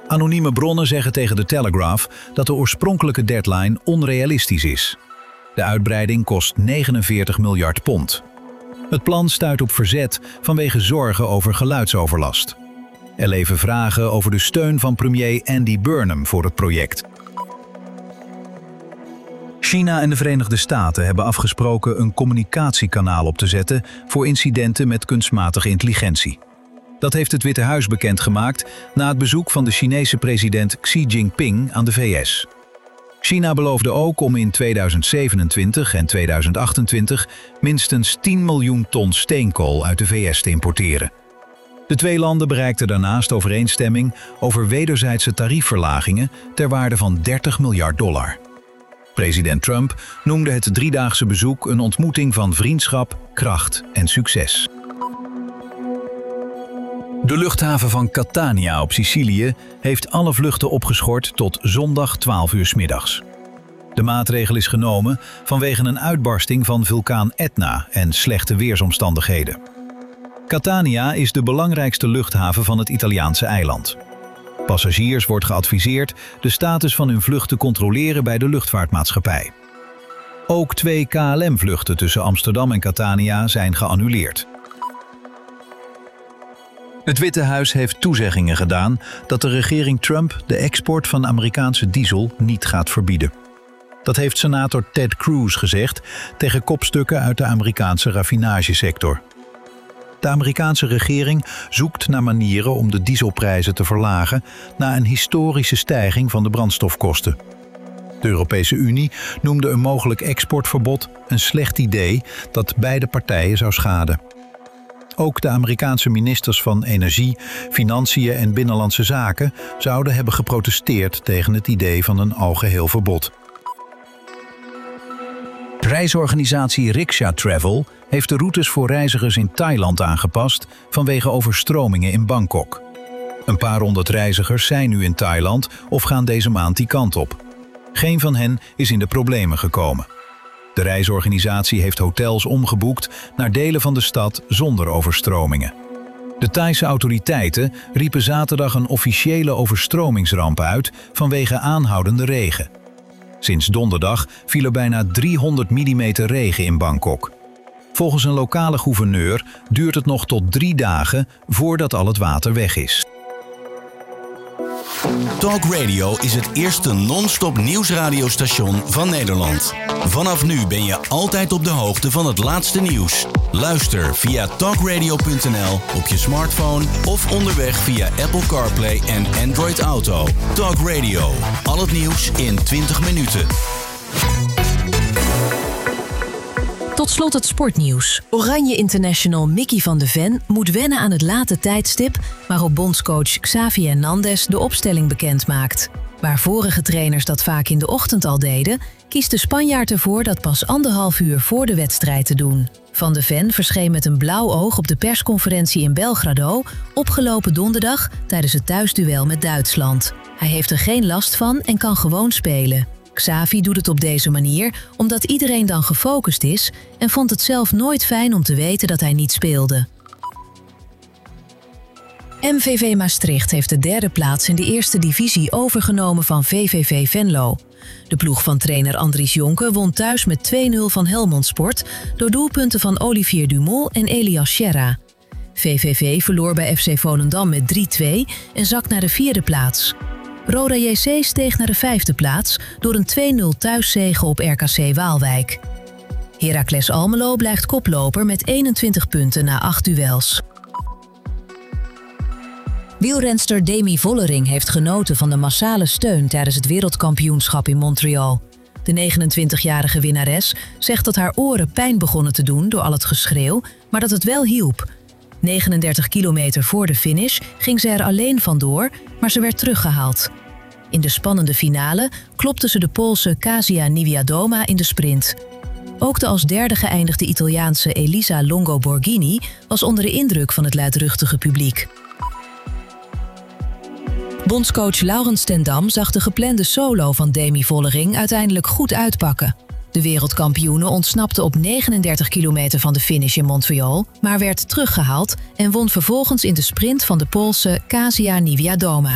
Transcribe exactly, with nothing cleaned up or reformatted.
Anonieme bronnen zeggen tegen de Telegraph dat de oorspronkelijke deadline onrealistisch is. De uitbreiding kost negenenveertig miljard pond. Het plan stuit op verzet vanwege zorgen over geluidsoverlast. Er leven vragen over de steun van premier Andy Burnham voor het project. China en de Verenigde Staten hebben afgesproken een communicatiekanaal op te zetten voor incidenten met kunstmatige intelligentie. Dat heeft het Witte Huis bekendgemaakt na het bezoek van de Chinese president Xi Jinping aan de V S. China beloofde ook om in tweeduizend zevenentwintig en tweeduizend achtentwintig minstens tien miljoen ton steenkool uit de V S te importeren. De twee landen bereikten daarnaast overeenstemming over wederzijdse tariefverlagingen ter waarde van dertig miljard dollar. President Trump noemde het driedaagse bezoek een ontmoeting van vriendschap, kracht en succes. De luchthaven van Catania op Sicilië heeft alle vluchten opgeschort tot zondag twaalf uur 's middags. De maatregel is genomen vanwege een uitbarsting van vulkaan Etna en slechte weersomstandigheden. Catania is de belangrijkste luchthaven van het Italiaanse eiland. Passagiers wordt geadviseerd de status van hun vlucht te controleren bij de luchtvaartmaatschappij. Ook twee K L M-vluchten tussen Amsterdam en Catania zijn geannuleerd. Het Witte Huis heeft toezeggingen gedaan dat de regering Trump de export van Amerikaanse diesel niet gaat verbieden. Dat heeft senator Ted Cruz gezegd tegen kopstukken uit de Amerikaanse raffinagesector. De Amerikaanse regering zoekt naar manieren om de dieselprijzen te verlagen na een historische stijging van de brandstofkosten. De Europese Unie noemde een mogelijk exportverbod een slecht idee dat beide partijen zou schaden. Ook de Amerikaanse ministers van Energie, Financiën en Binnenlandse Zaken zouden hebben geprotesteerd tegen het idee van een algeheel verbod. Reisorganisatie Riksha Travel heeft de routes voor reizigers in Thailand aangepast vanwege overstromingen in Bangkok. Een paar honderd reizigers zijn nu in Thailand of gaan deze maand die kant op. Geen van hen is in de problemen gekomen. De reisorganisatie heeft hotels omgeboekt naar delen van de stad zonder overstromingen. De Thaise autoriteiten riepen zaterdag een officiële overstromingsramp uit vanwege aanhoudende regen. Sinds donderdag viel er bijna driehonderd millimeter regen in Bangkok. Volgens een lokale gouverneur duurt het nog tot drie dagen voordat al het water weg is. Talk Radio is het eerste non-stop nieuwsradiostation van Nederland. Vanaf nu ben je altijd op de hoogte van het laatste nieuws. Luister via talkradio punt n l op je smartphone of onderweg via Apple CarPlay en Android Auto. Talk Radio, al het nieuws in twintig minuten. Tot slot het sportnieuws. Oranje International Mickey van de Ven moet wennen aan het late tijdstip waarop bondscoach Xavi Hernandez de opstelling bekend maakt. Waar vorige trainers dat vaak in de ochtend al deden, kiest de Spanjaard ervoor dat pas anderhalf uur voor de wedstrijd te doen. Van de Ven verscheen met een blauw oog op de persconferentie in Belgrado, opgelopen donderdag tijdens het thuisduel met Duitsland. Hij heeft er geen last van en kan gewoon spelen. Xavi doet het op deze manier omdat iedereen dan gefocust is en vond het zelf nooit fijn om te weten dat hij niet speelde. M V V Maastricht heeft de derde plaats in de eerste divisie overgenomen van V V V Venlo. De ploeg van trainer Andries Jonke won thuis met twee nul van Helmond Sport door doelpunten van Olivier Dumol en Elias Scherra. V V V verloor bij F C Volendam met drie twee en zakt naar de vierde plaats. Roda J C steeg naar de vijfde plaats door een twee nul thuiszege op R K C Waalwijk. Heracles Almelo blijft koploper met eenentwintig punten na acht duels. Wielrenster Demi Vollering heeft genoten van de massale steun tijdens het wereldkampioenschap in Montreal. De negenentwintigjarige winnares zegt dat haar oren pijn begonnen te doen door al het geschreeuw, maar dat het wel hielp. negenendertig kilometer voor de finish ging ze er alleen vandoor, maar ze werd teruggehaald. In de spannende finale klopte ze de Poolse Kasia Niewiadoma in de sprint. Ook de als derde geëindigde Italiaanse Elisa Longo Borghini was onder de indruk van het luidruchtige publiek. Bondscoach Laurens ten Dam zag de geplande solo van Demi Vollering uiteindelijk goed uitpakken. De wereldkampioene ontsnapte op negenendertig kilometer van de finish in Montreal, maar werd teruggehaald en won vervolgens in de sprint van de Poolse Kasia Niewiadoma.